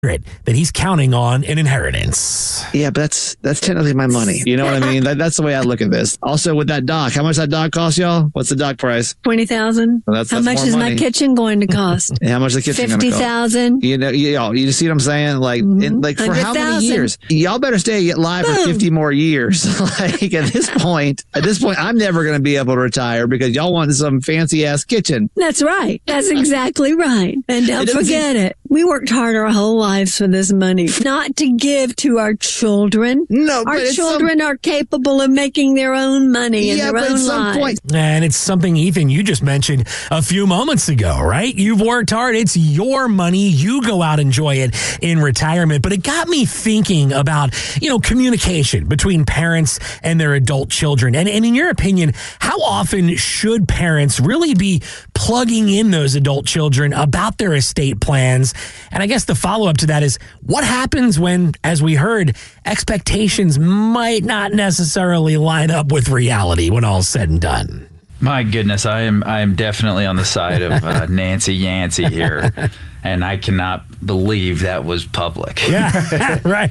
that he's counting on an inheritance. Yeah, but that's technically my money. You know what I mean? That's the way I look at this. Also, with that dock, how much that dock cost, y'all? What's the dock price? $20,000. Well, how much is my kitchen going to cost? And how much is the kitchen $50,000. You know, you see what I'm saying? Like, for how many years? Y'all better stay alive for 50 more years. Like at this point, I'm never going to be able to retire because y'all want some fancy ass kitchen. That's right. That's exactly right. And don't forget it. We worked hard our whole lives for this money, not to give to our children. No, our children are capable of making their own money in their own lives. And it's something, Ethan, you just mentioned a few moments ago, right? You've worked hard. It's your money. You go out, enjoy it in retirement. But it got me thinking about, communication between parents and their adult children. And in your opinion, how often should parents really be plugging in those adult children about their estate plans? And I guess the follow-up to that is, what happens when, as we heard, expectations might not necessarily line up with reality when all's said and done? My goodness, I am definitely on the side of Nancy Yancey here, and I cannot believe that was public. Yeah, right.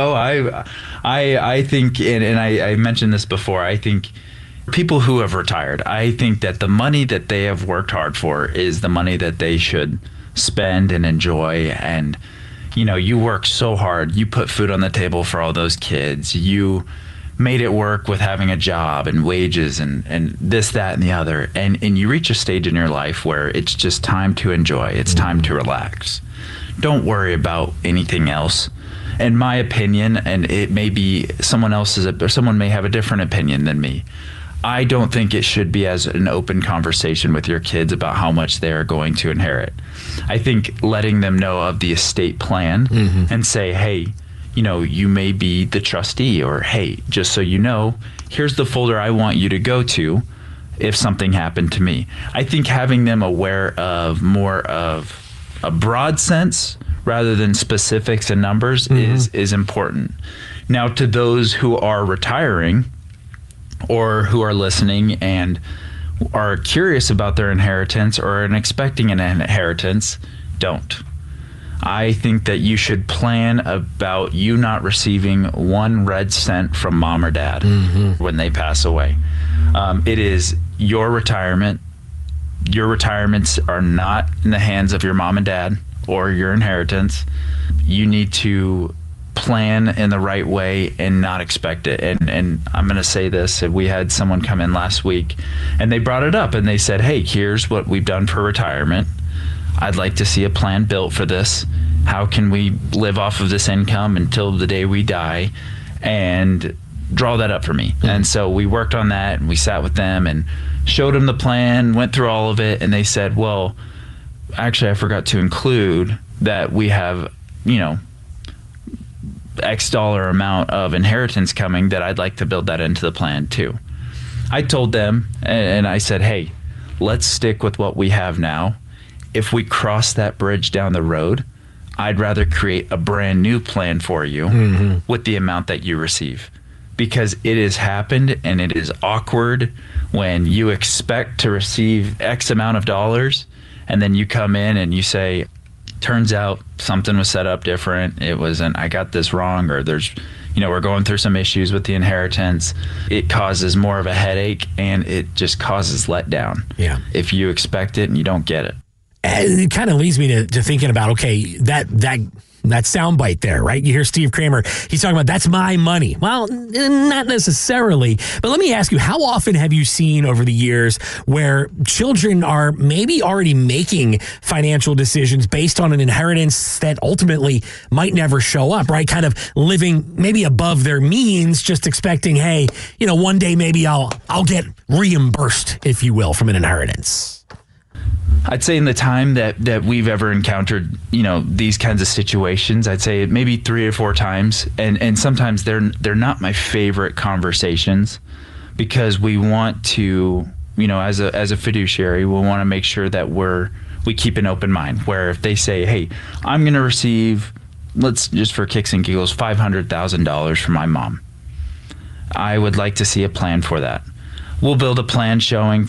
I think, and I mentioned this before, I think people who have retired, I think that the money that they have worked hard for is the money that they should spend and enjoy. And you work so hard, you put food on the table for all those kids, you made it work with having a job and wages and this, that, and the other, and you reach a stage in your life where it's just time to enjoy. It's time to relax. Don't worry about anything else. In my opinion, and it may be someone else's, or someone may have a different opinion than me, I don't think it should be as an open conversation with your kids about how much they are going to inherit. I think letting them know of the estate plan and say, hey, you may be the trustee, or hey, just so you know, here's the folder I want you to go to if something happened to me. I think having them aware of more of a broad sense rather than specifics and numbers is important. Now, to those who are retiring or who are listening and are curious about their inheritance or are expecting an inheritance, don't. I think that you should plan about you not receiving one red cent from mom or dad when they pass away. It is your retirement. Your retirements are not in the hands of your mom and dad or your inheritance. You need to plan in the right way and not expect it. And I'm going to say this, we had someone come in last week and they brought it up and they said, hey, here's what we've done for retirement. I'd like to see a plan built for this. How can we live off of this income until the day we die? And draw that up for me. And so we worked on that and we sat with them and showed them the plan, went through all of it. And they said, well, actually, I forgot to include that we have, X dollar amount of inheritance coming that I'd like to build that into the plan too. I told them and I said, hey, let's stick with what we have now. If we cross that bridge down the road, I'd rather create a brand new plan for you with the amount that you receive, because it has happened and it is awkward when you expect to receive X amount of dollars and then you come in and you say, turns out something was set up different. It wasn't, I got this wrong, or there's, we're going through some issues with the inheritance. It causes more of a headache and it just causes letdown. Yeah. If you expect it and you don't get it. And it kind of leads me to thinking about, okay, that soundbite there, right? You hear Steve Kramer, he's talking about, that's my money. Well, not necessarily. But let me ask you, how often have you seen over the years where children are maybe already making financial decisions based on an inheritance that ultimately might never show up, right? Kind of living maybe above their means, just expecting, hey, one day maybe I'll get reimbursed, if you will, from an inheritance. I'd say in the time that we've ever encountered, these kinds of situations, I'd say maybe 3 or 4 times. And sometimes they're not my favorite conversations, because we want to, as a fiduciary, we want to make sure that we keep an open mind, where if they say, hey, I'm going to receive, let's just for kicks and giggles, $500,000 from my mom. I would like to see a plan for that. We'll build a plan showing,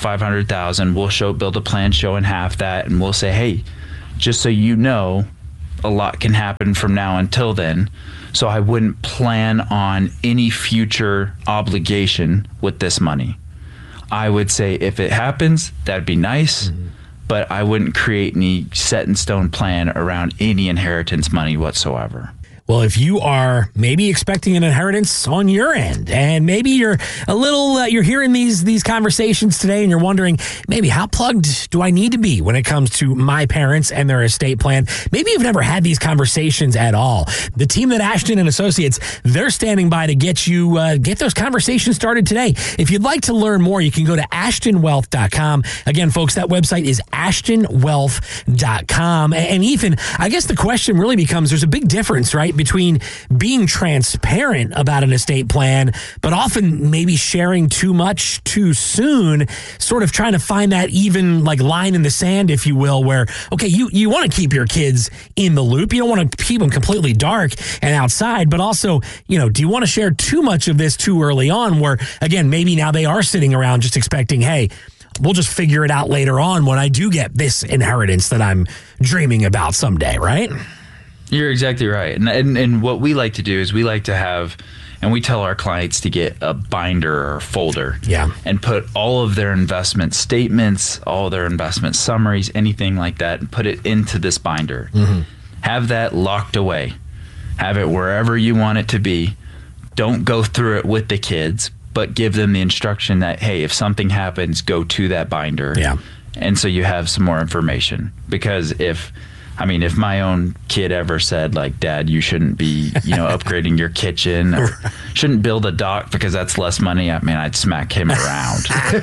$500,000. We'll build a plan showing half that, and we'll say, hey, just so you know, a lot can happen from now until then. So I wouldn't plan on any future obligation with this money. I would say if it happens, that'd be nice, but I wouldn't create any set in stone plan around any inheritance money whatsoever. Well, if you are maybe expecting an inheritance on your end, and maybe you're a little, you're hearing these conversations today and you're wondering, maybe how plugged do I need to be when it comes to my parents and their estate plan? Maybe you've never had these conversations at all. The team at Ashton and Associates, they're standing by to get you, get those conversations started today. If you'd like to learn more, you can go to ashtonwealth.com. Again, folks, that website is ashtonwealth.com. And Ethan, I guess the question really becomes, there's a big difference, right, between being transparent about an estate plan, but often maybe sharing too much too soon, sort of trying to find that even like line in the sand, if you will, where, okay, you want to keep your kids in the loop. You don't want to keep them completely dark and outside, but also, do you want to share too much of this too early on where, again, maybe now they are sitting around just expecting, hey, we'll just figure it out later on when I do get this inheritance that I'm dreaming about someday, right? You're exactly right. And what we like to do is we like to have, and we tell our clients to get a binder or folder. Yeah. And put all of their investment statements, all their investment summaries, anything like that, and put it into this binder. Mm-hmm. Have that locked away. Have it wherever you want it to be. Don't go through it with the kids, but give them the instruction that, hey, if something happens, go to that binder. Yeah. And so you have some more information. Because if my own kid ever said, like, Dad, you shouldn't be, upgrading your kitchen, or shouldn't build a dock because that's less money, I'd smack him around.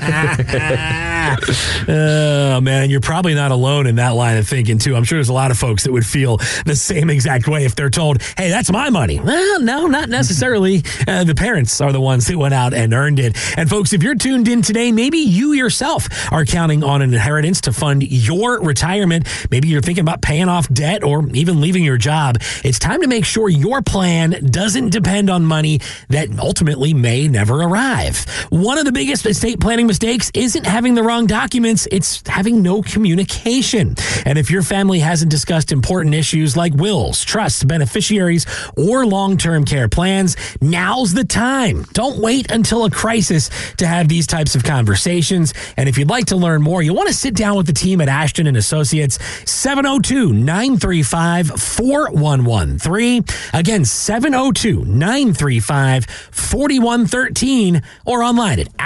Oh, man, you're probably not alone in that line of thinking, too. I'm sure there's a lot of folks that would feel the same exact way if they're told, hey, that's my money. Well, no, not necessarily. The parents are the ones that went out and earned it. And, folks, if you're tuned in today, maybe you yourself are counting on an inheritance to fund your retirement. Maybe you're thinking about paying off debt or even leaving your job. It's time to make sure your plan doesn't depend on money that ultimately may never arrive. One of the biggest estate planning mistakes isn't having the wrong documents, it's having no communication. And if your family hasn't discussed important issues like wills, trusts, beneficiaries, or long-term care plans, now's the time. Don't wait until a crisis to have these types of conversations. And if you'd like to learn more, you'll want to sit down with the team at Ashton and Associates, 702-935-4113. Again, 702-935-4113, or online at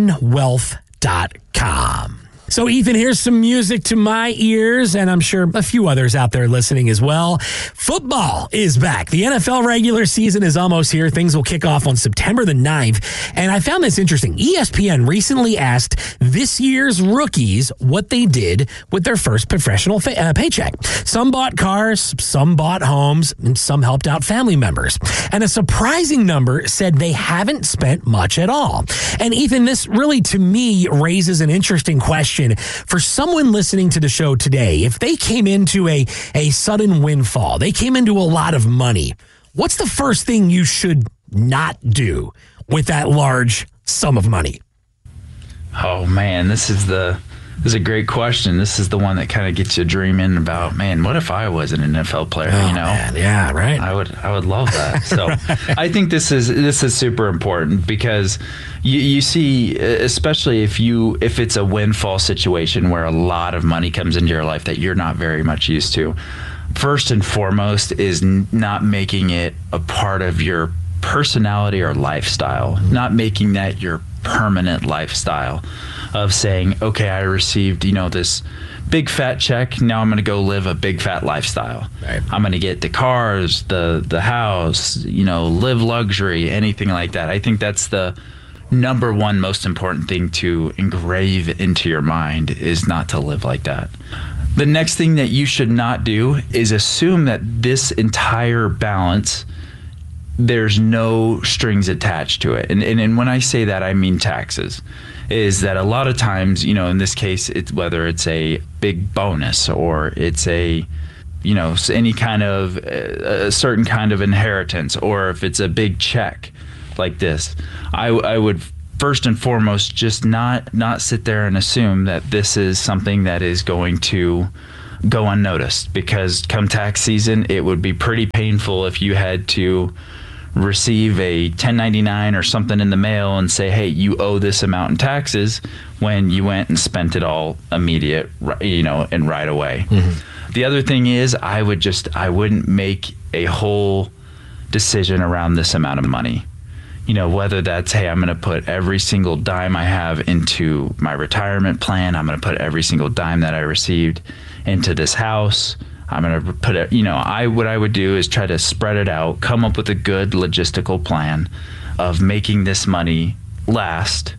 ashtonwealth.com. So, Ethan, here's some music to my ears, and I'm sure a few others out there listening as well. Football is back. The NFL regular season is almost here. Things will kick off on September the 9th. And I found this interesting. ESPN recently asked this year's rookies what they did with their first professional paycheck. Some bought cars, some bought homes, and some helped out family members. And a surprising number said they haven't spent much at all. And, Ethan, this really, to me, raises an interesting question. For someone listening to the show today, if they came into a sudden windfall, they came into a lot of money, what's the first thing you should not do with that large sum of money? Oh, man, this is a great question. This is the one that kind of gets you dreaming about, man, what if I was an NFL player, Man, yeah, right. I would love that. So I think this is super important because you see, especially if it's a windfall situation where a lot of money comes into your life that you're not very much used to. First and foremost is not making it a part of your personality or lifestyle, not making that your permanent lifestyle of saying, okay, I received, this big fat check. Now I'm going to go live a big fat lifestyle. Right. I'm going to get the cars, the house, live luxury, anything like that. I think that's the number one most important thing to engrave into your mind is not to live like that. The next thing that you should not do is assume that this entire balance, there's no strings attached to it. And when I say that, I mean taxes. Is that a lot of times, in this case, it's whether it's a big bonus or it's a, any kind of a certain kind of inheritance, or if it's a big check like this, I would first and foremost just not sit there and assume that this is something that is going to go unnoticed, because come tax season, it would be pretty painful if you had to receive a 1099 or something in the mail and say, hey, you owe this amount in taxes, when you went and spent it all immediate, and right away. Mm-hmm. The other thing is, I wouldn't make a whole decision around this amount of money. Whether that's, hey, I'm going to put every single dime I have into my retirement plan. I'm going to put every single dime that I received into this house. I'm going to put it, what I would do is try to spread it out, come up with a good logistical plan of making this money last,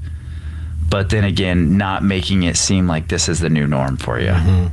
but then again, not making it seem like this is the new norm for you. Mm-hmm.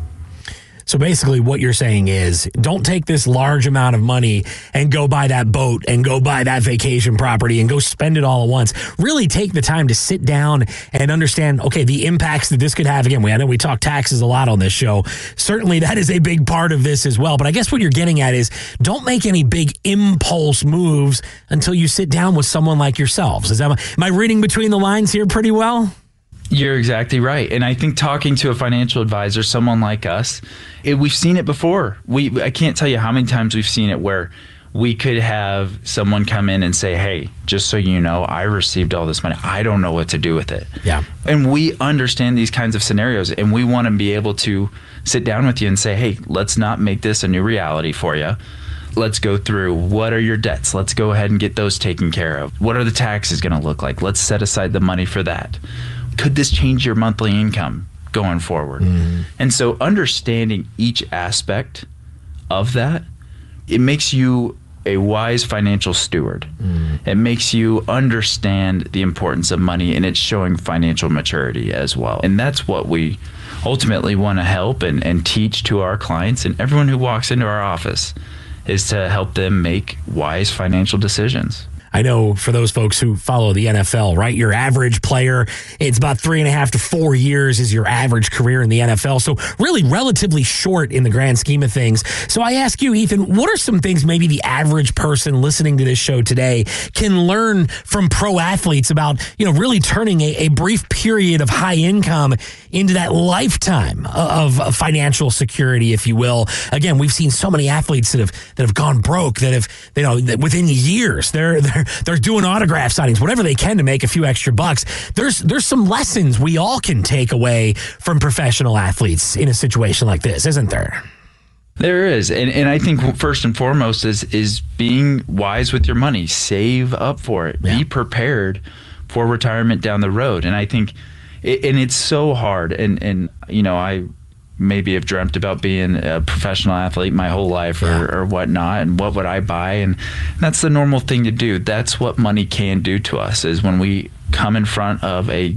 So basically what you're saying is, don't take this large amount of money and go buy that boat and go buy that vacation property and go spend it all at once. Really take the time to sit down and understand, okay, the impacts that this could have. Again, I know we talk taxes a lot on this show. Certainly that is a big part of this as well. But I guess what you're getting at is, don't make any big impulse moves until you sit down with someone like yourselves. Am I reading between the lines here pretty well? You're exactly right. And I think talking to a financial advisor, someone like us, we've seen it before. I can't tell you how many times we've seen it where we could have someone come in and say, hey, just so you know, I received all this money. I don't know what to do with it. Yeah. And we understand these kinds of scenarios, and we want to be able to sit down with you and say, hey, let's not make this a new reality for you. Let's go through, what are your debts? Let's go ahead and get those taken care of. What are the taxes going to look like? Let's set aside the money for that. Could this change your monthly income going forward? Mm-hmm. And so understanding each aspect of that, it makes you a wise financial steward. Mm-hmm. It makes you understand the importance of money, and it's showing financial maturity as well. And that's what we ultimately want to help and teach to our clients and everyone who walks into our office, is to help them make wise financial decisions. I know for those folks who follow the NFL, right? Your average player, it's about 3.5 to 4 years is your average career in the NFL. So really relatively short in the grand scheme of things. So I ask you, Ethan, what are some things maybe the average person listening to this show today can learn from pro athletes about, really turning a brief period of high income into that lifetime of financial security, if you will? Again, we've seen so many athletes that have gone broke, that have, within years, they're doing autograph signings, whatever they can to make a few extra bucks. There's some lessons we all can take away from professional athletes in a situation like this, isn't there? There is. And I think first and foremost is being wise with your money. Save up for it. Yeah. Be prepared for retirement down the road. And I think, it's so hard. And I maybe have dreamt about being a professional athlete my whole life or whatnot, and what would I buy? And that's the normal thing to do. That's what money can do to us, is when we come in front of a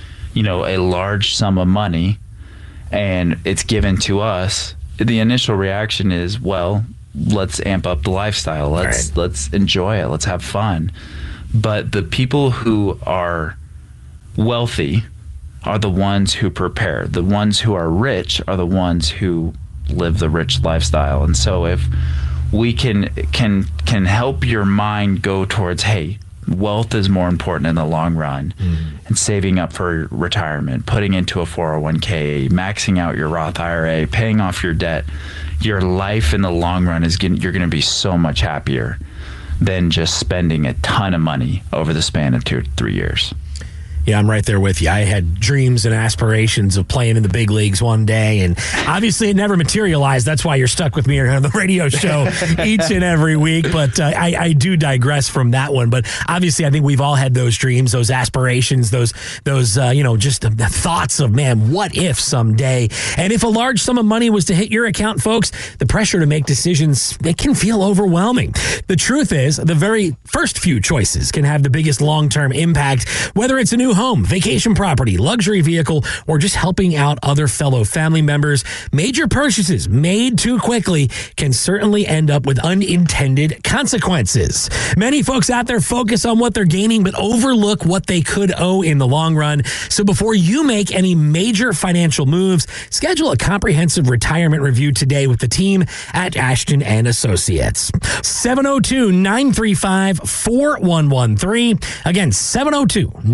large sum of money and it's given to us, the initial reaction is, well, let's amp up the lifestyle. Let's enjoy it. Let's have fun. But the people who are wealthy are the ones who prepare. The ones who are rich are the ones who live the rich lifestyle. And so if we can help your mind go towards, hey, wealth is more important in the long run, and saving up for retirement, putting into a 401k, maxing out your Roth IRA, paying off your debt, your life in the long run you're going to be so much happier than just spending a ton of money over the span of 2 or 3 years. Yeah, I'm right there with you. I had dreams and aspirations of playing in the big leagues one day, and obviously it never materialized. That's why you're stuck with me here on the radio show each and every week. But I do digress from that one. But obviously, I think we've all had those dreams, those aspirations, those just the thoughts of, man, what if someday? And if a large sum of money was to hit your account, folks, the pressure to make decisions, it can feel overwhelming. The truth is, the very first few choices can have the biggest long-term impact, whether it's a new home, vacation property, luxury vehicle, or just helping out other fellow family members. Major purchases made too quickly can certainly end up with unintended consequences. Many folks out there focus on what they're gaining, but overlook what they could owe in the long run. So before you make any major financial moves, schedule a comprehensive retirement review today with the team at Ashton and Associates. 702-935-4113. Again, 702-935-4113.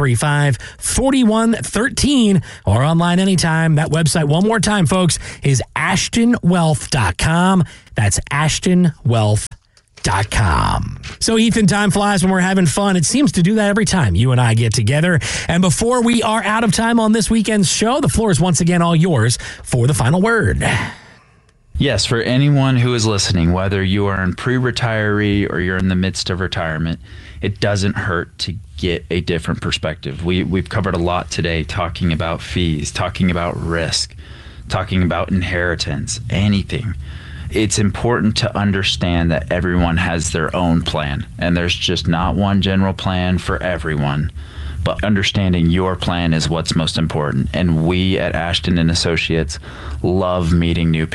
855-4113 or online anytime. That website, one more time, folks, is ashtonwealth.com. That's ashtonwealth.com. So, Ethan, time flies when we're having fun. It seems to do that every time you and I get together. And before we are out of time on this weekend's show, the floor is once again all yours for the final word. Yes, for anyone who is listening, whether you are in pre-retiree or you're in the midst of retirement, it doesn't hurt to get a different perspective. We've covered a lot today, talking about fees, talking about risk, talking about inheritance, anything. It's important to understand that everyone has their own plan, and there's just not one general plan for everyone. But understanding your plan is what's most important. And we at Ashton and Associates love meeting new people.